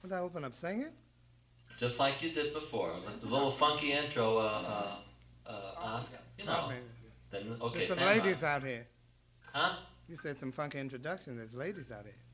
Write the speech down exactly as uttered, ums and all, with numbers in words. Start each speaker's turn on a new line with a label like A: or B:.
A: Would I open up singing?
B: Just like you did before. The little funky intro, uh, uh, uh, ask, you know. Then, okay,
A: There's some
B: stand by.
A: ladies out here.
B: Huh?
A: You said some funky introduction. There's ladies out here.